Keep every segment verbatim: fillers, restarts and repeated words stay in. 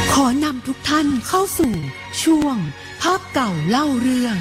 ขอนำทุกท่านเข้าสู่ช่วงภาพเก่าเล่าเรื่อง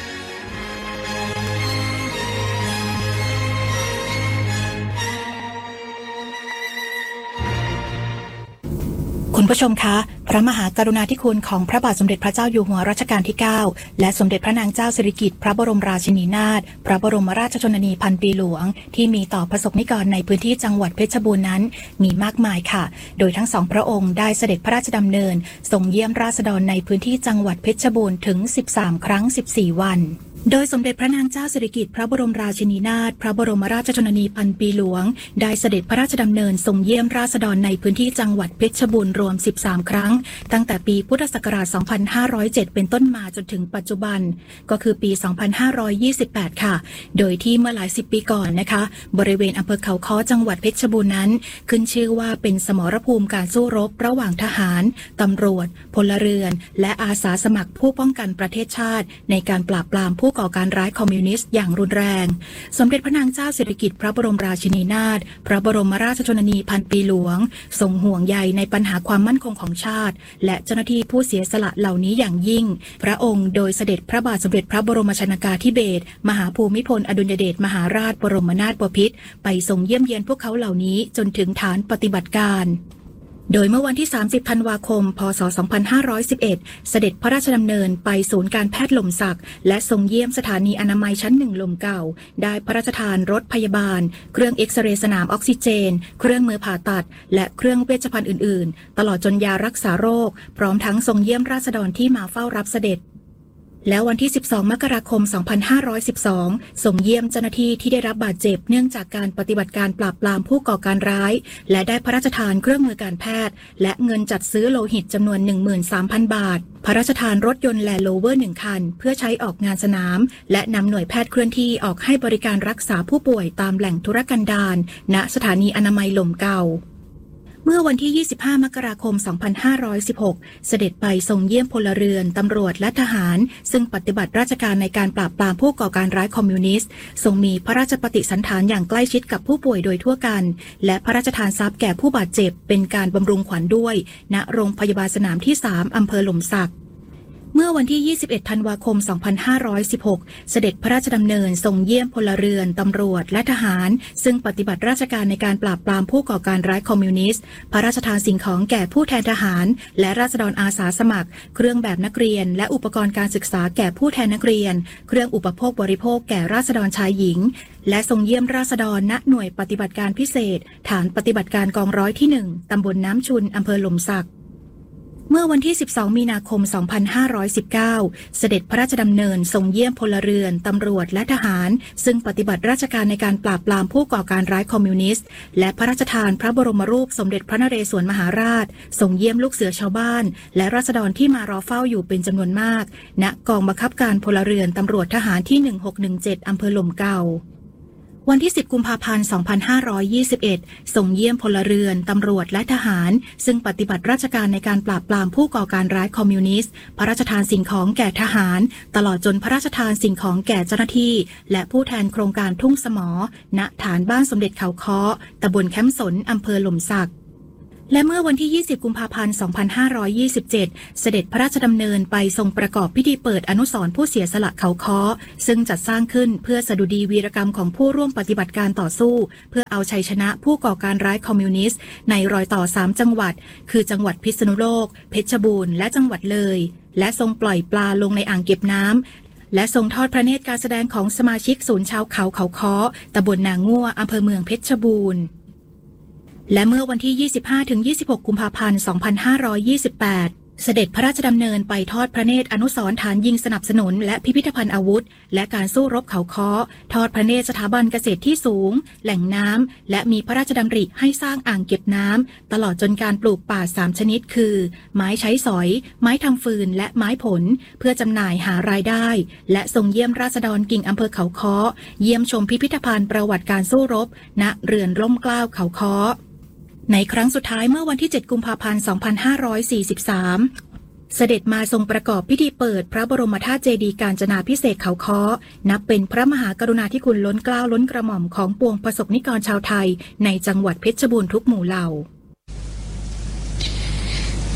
คุณผู้ชมคะพระมหากรุณาธิคุณของพระบาทสมเด็จพระเจ้าอยู่หัวรัชกาลที่เก้าและสมเด็จพระนางเจ้าสิริกิติ์พระบรมราชินีนาถพระบรมราชชนนีพันปีหลวงที่มีต่อประสบนิกรในพื้นที่จังหวัดเพชรบูรณ์นั้นมีมากมายค่ะโดยทั้งสองพระองค์ได้เสด็จพระราชดำเนินทรงเยี่ยมราษฎรในพื้นที่จังหวัดเพชรบูรณ์ถึงสิบสามครั้งสิบสี่วันโดยสมเด็จพระนางเจ้าสิริกิติ์พระบรมราชินีนาถพระบรมราชชนนีพันปีหลวงได้เสด็จพระราชดำเนินทรงเยี่ยมราษฎรในพื้นที่จังหวัดเพชรบูรณ์รวมสิบสามครั้งตั้งแต่ปีพุทธศักราชสองพันห้าร้อยเจ็ดเป็นต้นมาจนถึงปัจจุบันก็คือปีสองพันห้าร้อยยี่สิบแปดค่ะโดยที่เมื่อหลายสิบปีก่อนนะคะบริเวณอำเภอเขาค้อจังหวัดเพชรบูรณ์นั้นขึ้นชื่อว่าเป็นสมรภูมิการสู้รบระหว่างทหารตำรวจพลเรือนและอาสาสมัครผู้ป้องกันประเทศชาติในการปราบปรามผู้ก่อการร้ายคอมมิวนิสต์อย่างรุนแรงสมเด็จพระนางเจ้าสิริกิติ์พระบรมราชินีนาถพระบรมราชชนนีพันปีหลวงทรงห่วงใยในปัญหาความมั่นคงของชาติและเจ้าหน้าที่ผู้เสียสละเหล่านี้อย่างยิ่งพระองค์โดยเสด็จพระบาทสมเด็จพระบรมชนกาธิเบศรมหาภูมิพลอดุลยเดชมหาราชบรมนาถบพิตรไปทรงเยี่ยมเยียนพวกเขาเหล่านี้จนถึงฐานปฏิบัติการโดยเมื่อวันที่สามสิบธันวาคมพศสองพันห้าร้อยสิบเอ็ดเสด็จพระราชดำเนินไปศูนย์การแพทย์หล่มสักและทรงเยี่ยมสถานีอนามัยชั้นหนึ่งหล่มเก่าได้พระราชทานรถพยาบาลเครื่องเอ็กซเรย์สนามออกซิเจนเครื่องมือผ่าตัดและเครื่องเวชภัณฑ์อื่นๆตลอดจนยารักษาโรคพร้อมทั้งทรงเยี่ยมราษฎรที่มาเฝ้ารับเสด็จแล้ววันที่สิบสองมกราคมสองพันห้าร้อยสิบสองส่งเยี่ยมเจ้าหน้าที่ที่ได้รับบาดเจ็บเนื่องจากการปฏิบัติการปราบปรามผู้ก่อการร้ายและได้พระราชทานเครื่องมือการแพทย์และเงินจัดซื้อโลหิตจำนวน หนึ่งหมื่นสามพัน บาทพระราชทานรถยนต์แลนด์โรเวอร์หนึ่งคันเพื่อใช้ออกงานสนามและนำหน่วยแพทย์เคลื่อนที่ออกให้บริการรักษาผู้ป่วยตามแหล่งธุรกันดารณสถานีอนามัยหล่มเก่าเมื่อวันที่ยี่สิบห้ามกราคมสองพันห้าร้อยสิบหกเสด็จไปทรงเยี่ยมพลเรือนตำรวจและทหารซึ่งปฏิบัติราชการในการปราบปรามผู้ก่อการร้ายคอมมิวนิสต์ทรงมีพระราชปฏิสันถานอย่างใกล้ชิดกับผู้ป่วยโดยทั่วกันและพระราชทานทรัพย์แก่ผู้บาดเจ็บเป็นการบำรุงขวัญด้วยณโรงพยาบาลสนามที่สามอำเภอหล่มสักเมื่อวันที่ยี่สิบเอ็ดธันวาคมสองพันห้าร้อยสิบหกเสด็จพระราชดำเนินทรงเยี่ยมพลเรือนตำรวจและทหารซึ่งปฏิบัติราชการในการปราบปรามผู้ก่อการร้ายคอมมิวนิสต์พระราชทานสิ่งของแก่ผู้แทนทหารและราษฎรอาสาสมัครเครื่องแบบนักเรียนและอุปกรณ์การศึกษาแก่ผู้แทนนักเรียนเครื่องอุปโภคบริโภคแก่ราษฎรชายหญิงและทรงเยี่ยมราษฎรณหน่วยปฏิบัติการพิเศษฐานปฏิบัติการกองร้อยที่หนึ่งตำบลน้ำชุนอำเภอหล่มสักเมื่อวันที่สิบสองมีนาคมสองพันห้าร้อยสิบเก้าเสด็จพระราชดำเนินทรงเยี่ยมพลเรือนตำรวจและทหารซึ่งปฏิบัติราชการในการปราบปรามผู้ก่อการร้ายคอมมิวนิสต์และพระราชทานพระบรมรูปสมเด็จพระนเรศวรมหาราชทรงเยี่ยมลูกเสือชาวบ้านและราษฎรที่มารอเฝ้าอยู่เป็นจำนวนมากณกองบังคับการพลเรือนตำรวจทหารที่หนึ่งหกหนึ่งเจ็ดอำเภอหล่มเก่าวันที่สิบกุมภาพันธ์สองพันห้าร้อยยี่สิบเอ็ดส่งเยี่ยมพลเรือนตำรวจและทหารซึ่งปฏิบัติราชการในการปราบปรามผู้ก่อการร้ายคอมมิวนิสต์พระราชทานสิ่งของแก่ทหารตลอดจนพระราชทานสิ่งของแก่เจ้าหน้าที่และผู้แทนโครงการทุ่งสมอณฐานบ้านสมเด็จเขาค้อตำบลแคมป์สนอำเภอหล่มสักและเมื่อวันที่ยี่สิบกุมภาพันธ์สองพันห้าร้อยยี่สิบเจ็ดเสด็จพระราชดำเนินไปทรงประกอบพิธีเปิดอนุสรณ์ผู้เสียสละเขาค้อซึ่งจัดสร้างขึ้นเพื่อสดุดีวีรกรรมของผู้ร่วมปฏิบัติการต่อสู้เพื่อเอาชัยชนะผู้ก่อการร้ายคอมมิวนิสต์ในรอยต่อสามจังหวัดคือจังหวัดพิษณุโลกเพชรบูรณ์และจังหวัดเลยและทรงปล่อยปลาลงในอ่างเก็บน้ำและทรงทอดพระเนตรการแสดงของสมาชิกศูนย์ชาวเขาเขาค้อตำบลนางงั่วอำเภอเมืองเพชรบูรณ์และเมื่อวันที่ ยี่สิบห้าถึงยี่สิบหก กุมภาพันธ์ สองพันห้าร้อยยี่สิบแปดเสด็จพระราชดำเนินไปทอดพระเนตรอนุสรณ์ฐานยิงสนับสนุนและพิพิธภัณฑ์อาวุธและการสู้รบเขาค้อทอดพระเนตรสถาบันเกษตรที่สูงแหล่งน้ำและมีพระราชดำริให้สร้างอ่างเก็บน้ำตลอดจนการปลูกป่าสามชนิดคือไม้ใช้สอยไม้ทำฟืนและไม้ผลเพื่อจำหน่ายหารายได้และทรงเยี่ยมราษฎรกิ่งอำเภอเขาค้อเยี่ยมชมพิพิธภัณฑ์ประวัติการสู้รบณเรือนร่มเกล้าเขาค้อในครั้งสุดท้ายเมื่อวันที่เจ็ดกุมภาพันธ์สองพันห้าร้อยสี่สิบสามเสด็จมาทรงประกอบพิธีเปิดพระบรมธาตุเจดีย์กาญจนาภิเษกเขาค้อนับเป็นพระมหากรุณาธิคุณล้นเกล้าล้นกระหม่อมของปวงประสบนิกรชาวไทยในจังหวัดเพชรบูรณ์ทุกหมู่เหล่า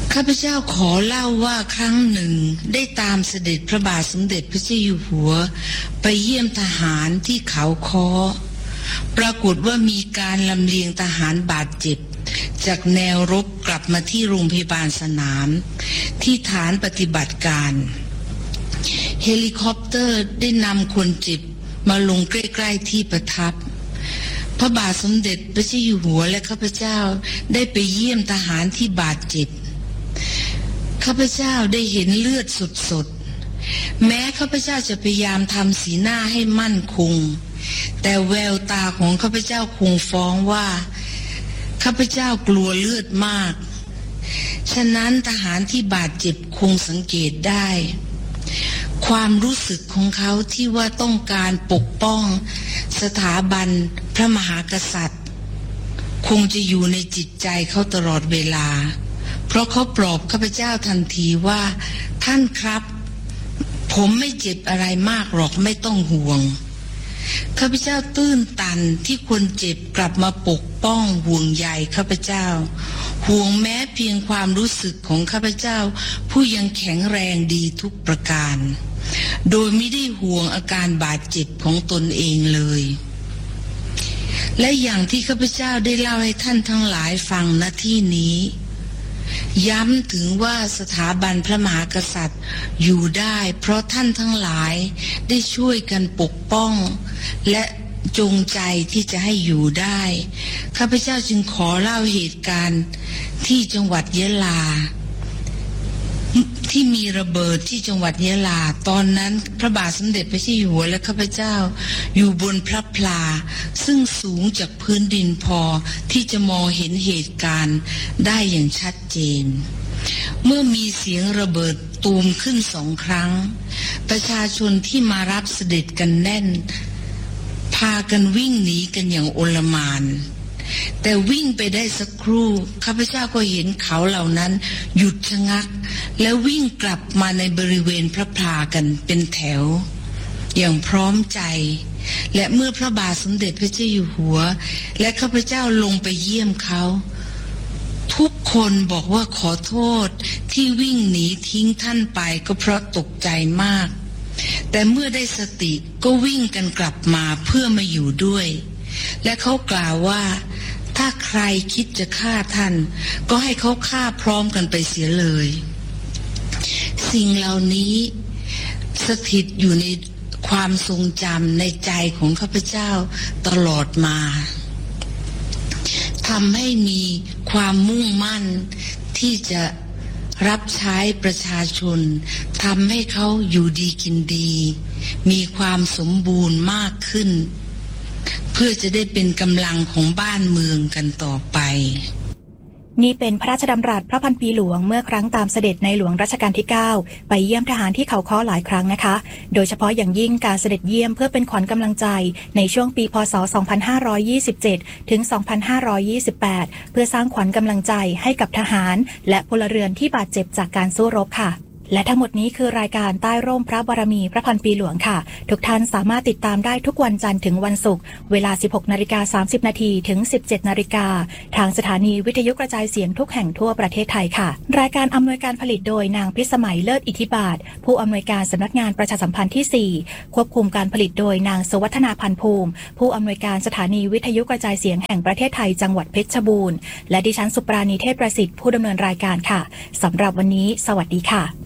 ข้าพเจ้าขอเล่าว่าครั้งหนึ่งได้ตามเสด็จพระบาทสมเด็จพระเจ้าอยู่หัวไปเยี่ยมทหารที่เขาค้อปรากฏว่ามีการลำเลียงทหารบาดเจ็บจากแนวรบกลับมาที่โรงพยาบาลสนามที่ฐานปฏิบัติการเฮลิคอปเตอร์ได้นำคนเจ็บมาลงใกล้ๆที่ประทับพระบาทสมเด็จพระเจ้าอยู่หัวและข้าพเจ้าได้ไปเยี่ยมทหารที่บาดเจ็บข้าพเจ้าได้เห็นเลือดสดๆแม้ข้าพเจ้าจะพยายามทำสีหน้าให้มั่นคงแต่แววตาของข้าพเจ้าคงฟ้องว่าข้าพเจ้ากลัวเลือดมากฉะนั้นทหารที่บาดเจ็บคงสังเกตได้ความรู้สึกของเขาที่ว่าต้องการปกป้องสถาบันพระมหากษัตริย์คงจะอยู่ในจิตใจเขาตลอดเวลาเพราะเขาปลอบข้าพเจ้าทันทีว่าท่านครับผมไม่เจ็บอะไรมากหรอกไม่ต้องห่วงข้าพเจ้าตื้นตันที่คนเจ็บกลับมาปกป้องห่วงใยข้าพเจ้าห่วงแม้เพียงความรู้สึกของข้าพเจ้าผู้ยังแข็งแรงดีทุกประการโดยไม่ได้ห่วงอาการบาดเจ็บของตนเองเลยและอย่างที่ข้าพเจ้าได้เล่าให้ท่านทั้งหลายฟังณที่นี้ย้ำถึงว่าสถาบันพระมหากษัตริย์อยู่ได้เพราะท่านทั้งหลายได้ช่วยกันปกป้องและจงใจที่จะให้อยู่ได้ข้าพเจ้าจึงขอเล่าเหตุการณ์ที่จังหวัดยะลาที่มีระเบิดที่จังหวัดยะลาตอนนั้นพระบาทสมเด็จพระเจ้าอยู่หัวและข้าพเจ้าอยู่บนพระพลาซึ่งสูงจากพื้นดินพอที่จะมองเห็นเหตุการณ์ได้อย่างชัดเจนเมื่อมีเสียงระเบิดตูมขึ้นสองครั้งประชาชนที่มารับเสด็จกันแน่นพากันวิ่งหนีกันอย่างโอลหม่านแต่วิ่งไปได้สักครู่ข้าพเจ้าก็เห็นเขาเหล่านั้นหยุดชะงักแล้ววิ่งกลับมาในบริเวณพระพลากันเป็นแถวอย่างพร้อมใจและเมื่อพระบาทสมเด็จพระเจ้าอยู่หัวและข้าพเจ้าลงไปเยี่ยมเขาทุกคนบอกว่าขอโทษที่วิ่งหนีทิ้งท่านไปก็เพราะตกใจมากแต่เมื่อได้สติก็วิ่งกันกลับมาเพื่อมาอยู่ด้วยและเขากล่าวว่าถ้าใครคิดจะฆ่าท่านก็ให้เขาฆ่าพร้อมกันไปเสียเลยสิ่งเหล่านี้สถิตอยู่ในความทรงจำในใจของข้าพเจ้าตลอดมาทำให้มีความมุ่งมั่นที่จะรับใช้ประชาชนทำให้เขาอยู่ดีกินดีมีความสมบูรณ์มากขึ้นเพื่อจะได้เป็นกำลังของบ้านเมืองกันต่อไปนี่เป็นพระราชดำรัสพระพันปีหลวงเมื่อครั้งตามเสด็จในหลวงรัชกาลที่เก้าไปเยี่ยมทหารที่เขาค้อหลายครั้งนะคะโดยเฉพาะอย่างยิ่งการเสด็จเยี่ยมเพื่อเป็นขวัญกำลังใจในช่วงปีพ.ศ. สองพันห้าร้อยยี่สิบเจ็ด ถึง สองพันห้าร้อยยี่สิบแปด เพื่อสร้างขวัญกำลังใจให้กับทหารและพลเรือนที่บาดเจ็บจากการสู้รบค่ะและทั้งหมดนี้คือรายการใต้ร่มพระบารมีพระพันปีหลวงค่ะทุกท่านสามารถติดตามได้ทุกวันจันทร์ถึงวันศุกร์เวลา สิบหกนาฬิกาสามสิบนาที ถึง สิบเจ็ดนาฬิกาทางสถานีวิทยุกระจายเสียงทุกแห่งทั่วประเทศไทยค่ะรายการอำนวยการผลิตโดยนางพิสมัยเลิศอิทธิบาทผู้อำนวยการสำนักงานประชาสัมพันธ์ที่สี่ควบคุมการผลิตโดยนางสวัฒนาพันภูมิผู้อำนวยการสถานีวิทยุกระจายเสียงแห่งประเทศไทยจังหวัดเพชรบูรณ์และดิฉันสุปราณีเทพประสิทธิ์ผู้ดำเนินรายการค่ะสำหรับวันนี้สวัสดีค่ะ